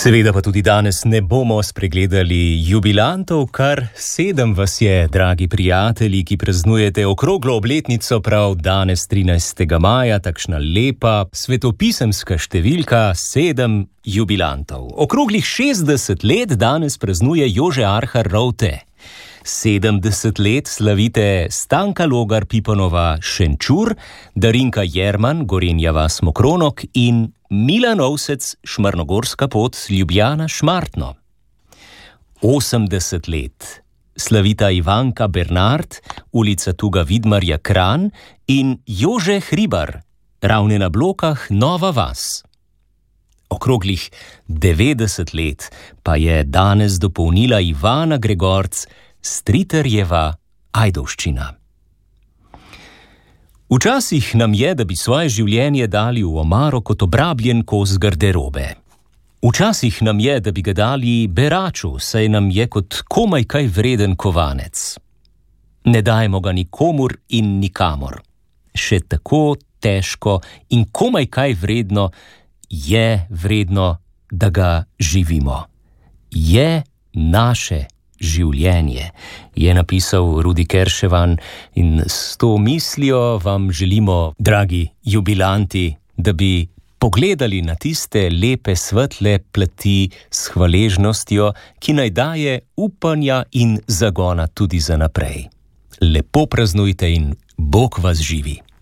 Seveda pa tudi danes ne bomo spregledali jubilantov, kar 7 vas je, dragi prijatelji, ki praznujete okroglo obletnico prav danes 13. maja, takšna lepa svetopisemska številka 7 jubilantov. Okroglih 60 let danes praznuje Jože Arhar Rovte. 70 let slavite Stanka Logar Pipanova Šenčur, Darinka Jerman Gorenja vas Mokronok in Milan Ovsec Šmarnogorska pot Ljubljana Šmartno. 80 let slavita Ivanka Bernard, ulica Tuga Vidmarja Kranj in Jože Hribar, Ravne na Blokah Nova vas. Okroglih 90 let pa je danes dopolnila Ivana Gregorc, Striterjeva Ajdovščina. Včasih nam je, da bi svoje življenje dali v omaro kot obrabljen kos garderobe. Včasih nam je, da bi ga dali beraču, saj nam je kot komaj kaj vreden kovanec. Ne dajmo ga nikomur in nikamor. Še tako težko in komaj kaj vredno je vredno, da ga živimo. Je naše življenje, je napisal Rudi Kerševan in s to mislijo vam želimo, dragi jubilanti, da bi pogledali na tiste lepe svetle plati s hvaležnostjo, ki naj daje upanja in zagona tudi za naprej. Lepo praznujte in Bog vas živi.